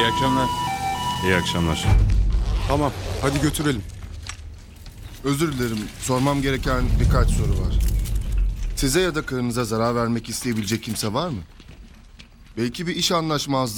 İyi akşamlar. İyi akşamlar. Tamam, hadi götürelim. Özür dilerim. Sormam gereken birkaç soru var. Size ya da karınıza zarar vermek isteyebilecek kimse var mı? Belki bir iş anlaşmazlığı